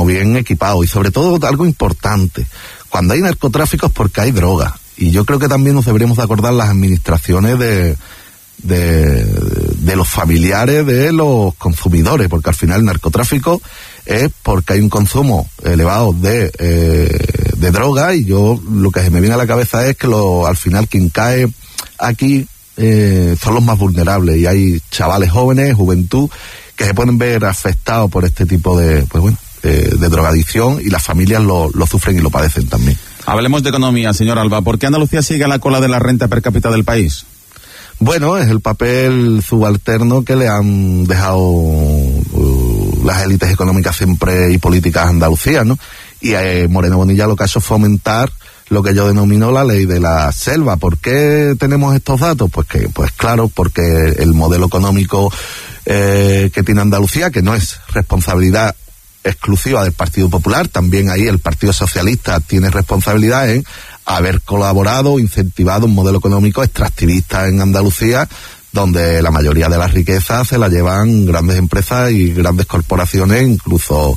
bien equipados. Y sobre todo, algo importante, cuando hay narcotráfico es porque hay droga. Y yo creo que también nos deberíamos de acordar las administraciones de los familiares de los consumidores, porque al final el narcotráfico es porque hay un consumo elevado de droga, y yo lo que se me viene a la cabeza es que al final quien cae aquí son los más vulnerables, y hay chavales jóvenes, juventud, que se pueden ver afectados por este tipo de drogadicción, y las familias lo sufren y lo padecen también. Hablemos de economía, señor Alba. ¿Por qué Andalucía sigue a la cola de la renta per cápita del país? Bueno, es el papel subalterno que le han dejado las élites económicas siempre y políticas a Andalucía, ¿no? Y Moreno Bonilla lo que ha hecho es fomentar lo que yo denomino la ley de la selva. ¿Por qué tenemos estos datos? Pues claro, porque el modelo económico que tiene Andalucía, que no es responsabilidad exclusiva del Partido Popular, también ahí el Partido Socialista tiene responsabilidad en haber colaborado, incentivado un modelo económico extractivista en Andalucía, donde la mayoría de las riquezas se la llevan grandes empresas y grandes corporaciones, incluso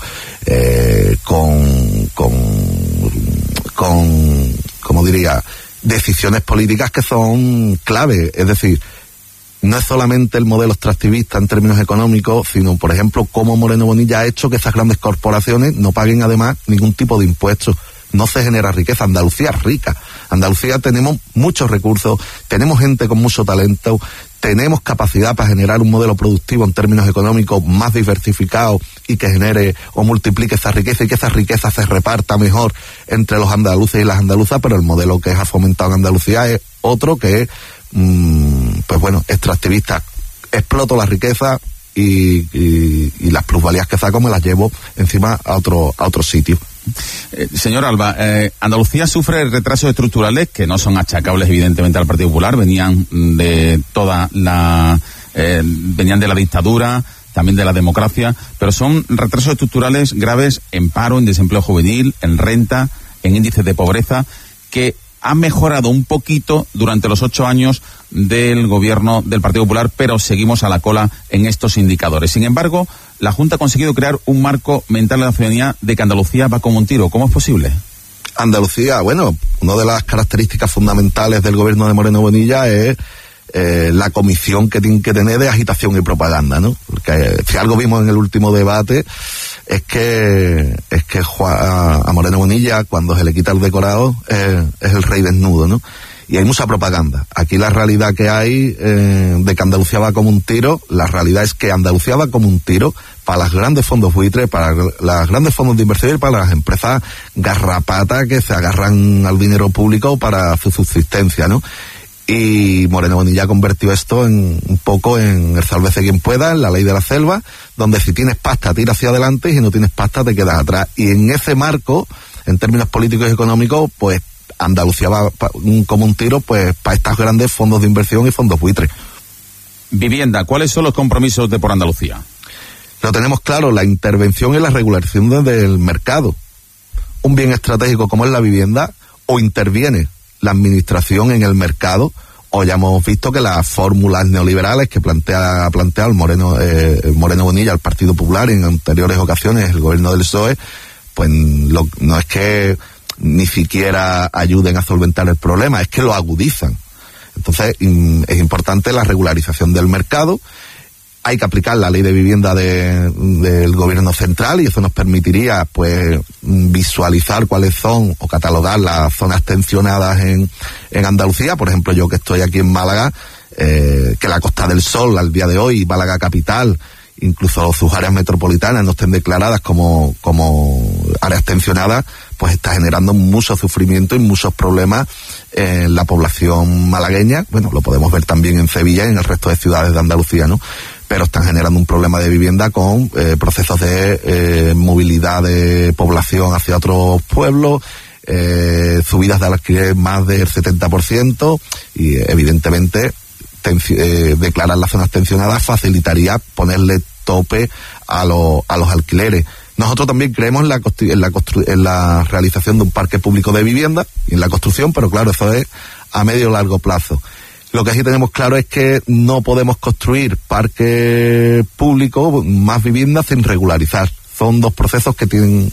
como diría, decisiones políticas que son clave. Es decir, no es solamente el modelo extractivista en términos económicos, sino, por ejemplo, cómo Moreno Bonilla ha hecho que esas grandes corporaciones no paguen además ningún tipo de impuestos. No se genera riqueza. Andalucía es rica. Andalucía tenemos muchos recursos, tenemos gente con mucho talento, tenemos capacidad para generar un modelo productivo en términos económicos más diversificado y que genere o multiplique esa riqueza, y que esa riqueza se reparta mejor entre los andaluces y las andaluzas, pero el modelo que ha fomentado en Andalucía es otro, que es extractivista. Exploto la riqueza y las plusvalías que saco me las llevo encima a otro sitio. Señor Alba, Andalucía sufre retrasos estructurales que no son achacables evidentemente al Partido Popular, venían de la dictadura, también de la democracia, pero son retrasos estructurales graves en paro, en desempleo juvenil, en renta, en índices de pobreza, que ha mejorado un poquito durante los 8 años del gobierno del Partido Popular, pero seguimos a la cola en estos indicadores. Sin embargo, la Junta ha conseguido crear un marco mental de la ciudadanía de que Andalucía va como un tiro. ¿Cómo es posible? Andalucía, bueno, una de las características fundamentales del gobierno de Moreno Bonilla es la comisión que tiene que tener de agitación y propaganda, ¿no? Porque si algo vimos en el último debate es que a Moreno Bonilla, cuando se le quita el decorado, es el rey desnudo, ¿no? Y hay mucha propaganda. Aquí la realidad que hay de que Andalucía va como un tiro, la realidad es que Andalucía va como un tiro para los grandes fondos buitres, para los grandes fondos de inversión y para las empresas garrapatas que se agarran al dinero público para su subsistencia, ¿no? Y Moreno Bonilla convirtió esto un poco en el sálvese quien pueda, en la ley de la selva, donde si tienes pasta tira hacia adelante y si no tienes pasta te quedas atrás. Y en ese marco, en términos políticos y económicos, pues Andalucía va como un tiro pues para estos grandes fondos de inversión y fondos buitres. Vivienda, ¿cuáles son los compromisos de Por Andalucía? Lo tenemos claro, la intervención y la regulación del mercado. Un bien estratégico como es la vivienda, o interviene la administración en el mercado, o ya hemos visto que las fórmulas neoliberales que ha planteado el Moreno Bonilla, el Partido Popular, y en anteriores ocasiones el gobierno del PSOE, pues no es que ni siquiera ayuden a solventar el problema, es que lo agudizan. Entonces es importante la regularización del mercado. Hay que aplicar la ley de vivienda del gobierno central, y eso nos permitiría pues visualizar cuáles son o catalogar las zonas tensionadas en Andalucía. Por ejemplo, yo que estoy aquí en Málaga, que la Costa del Sol al día de hoy, Málaga capital, incluso sus áreas metropolitanas no estén declaradas como áreas tensionadas, pues está generando mucho sufrimiento y muchos problemas en la población malagueña. Bueno, lo podemos ver también en Sevilla y en el resto de ciudades de Andalucía, ¿no? Pero están generando un problema de vivienda con procesos de movilidad de población hacia otros pueblos, subidas de alquiler más del 70%, y evidentemente declarar las zonas tensionadas facilitaría ponerle tope a los alquileres. Nosotros también creemos en la realización de un parque público de vivienda y en la construcción, pero claro, eso es a medio o largo plazo. Lo que sí tenemos claro es que no podemos construir parque público, más viviendas, sin regularizar. Son dos procesos que tienen